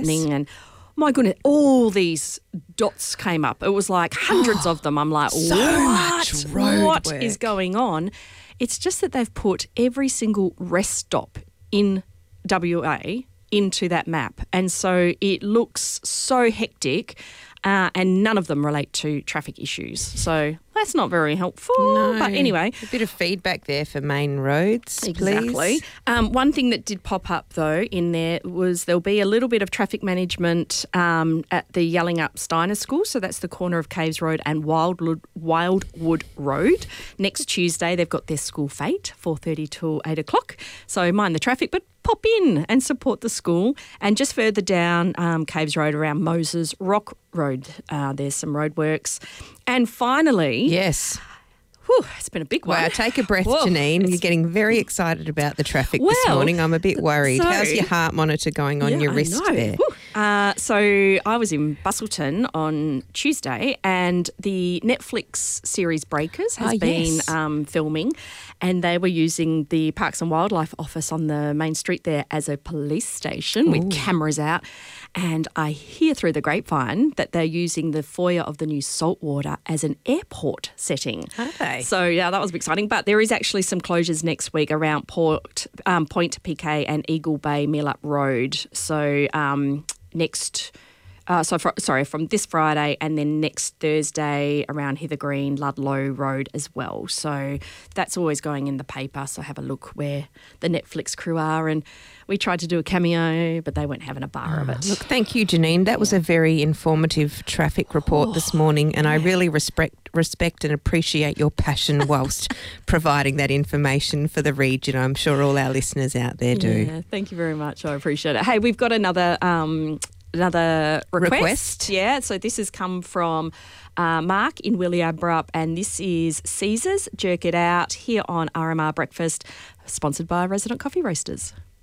happening. And my goodness, all these dots came up. It was like hundreds of them. I'm like, much road what work. is going on? It's just that they've put every single rest stop in WA into that map. And so it looks so hectic and none of them relate to traffic issues. So that's not very helpful. No. But anyway. A bit of feedback there for main roads, Exactly. please. One thing that did pop up, though, in there was there'll be a little bit of traffic management at the Yellingup Steiner School. So that's the corner of Caves Road and Wildwood Road. Next Tuesday, they've got their school fete, 4:30 till 8 o'clock. So mind the traffic, but pop in and support the school. And just further down Caves Road around Moses Rock Road, there's some roadworks. And finally... Yes. It's been a big one. Wow, take a breath, Whoa, Janine. You're getting very excited about the traffic this Well, morning. I'm a bit worried. so- How's your heart monitor going on your I wrist know. there? So I was in Busselton on Tuesday and the Netflix series Breakers has been yes. filming and they were using the Parks and Wildlife office on the main street there as a police station with cameras out. And I hear through the grapevine that they're using the foyer of the new saltwater as an airport setting. Are they? So, yeah, that was exciting. But there is actually some closures next week around Point PK and Eagle Bay Meelup Road. So, from this Friday and then next Thursday around Hither Green, Ludlow Road as well. So that's always going in the paper. So have a look where the Netflix crew are. And we tried to do a cameo, but they weren't having a bar of it. Look, thank you, Janine. That was a very informative traffic report this morning, and I really respect and appreciate your passion whilst providing that information for the region. I'm sure all our listeners out there do. Yeah, thank you very much. I appreciate it. Hey, we've got another request. Yeah, so this has come from Mark in Williabrup, and this is Caesar's Jerk It Out here on RMR Breakfast, sponsored by Resident Coffee Roasters.